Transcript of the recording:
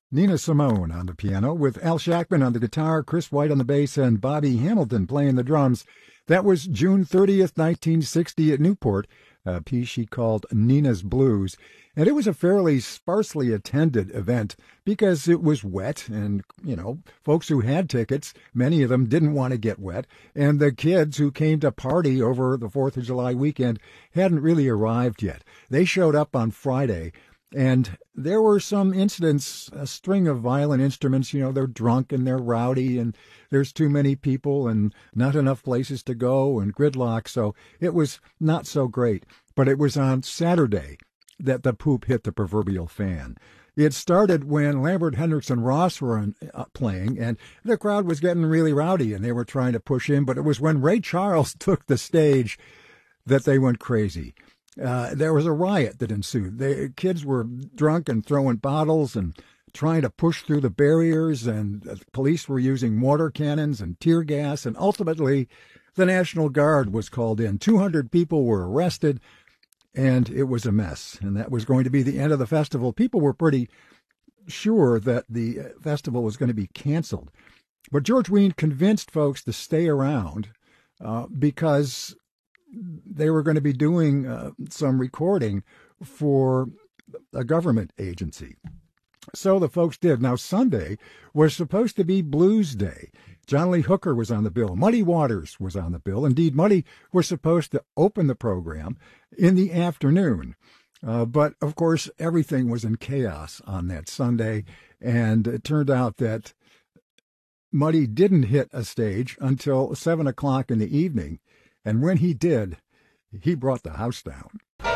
Nina Simone on the piano, with Al Shackman on the guitar, Chris White on the bass, and Bobby Hamilton playing the drums. That was June 30th, 1960 at Newport, a piece she called Nina's Blues. And it was a fairly sparsely attended event because it was wet and, folks who had tickets, many of them didn't want to get wet. And the kids who came to party over the 4th of July weekend hadn't really arrived yet. They showed up on Friday. And there were some incidents, a string of violent instruments, they're drunk and they're rowdy and there's too many people and not enough places to go and gridlock. So it was not so great. But it was on Saturday that the poop hit the proverbial fan. It started when Lambert, Hendricks, and Ross were playing, and the crowd was getting really rowdy and they were trying to push in. But it was when Ray Charles took the stage that they went crazy. There was a riot that ensued. The kids were drunk and throwing bottles and trying to push through the barriers, and the police were using mortar cannons and tear gas, and ultimately the National Guard was called in. 200 people were arrested, and it was a mess, and that was going to be the end of the festival. People were pretty sure that the festival was going to be canceled, but George Wein convinced folks to stay around because they were going to be doing some recording for a government agency. So the folks did. Now, Sunday was supposed to be Blues Day. John Lee Hooker was on the bill. Muddy Waters was on the bill. Indeed, Muddy was supposed to open the program in the afternoon. But, of course, everything was in chaos on that Sunday. And it turned out that Muddy didn't hit a stage until 7 o'clock in the evening. And when he did, he brought the house down.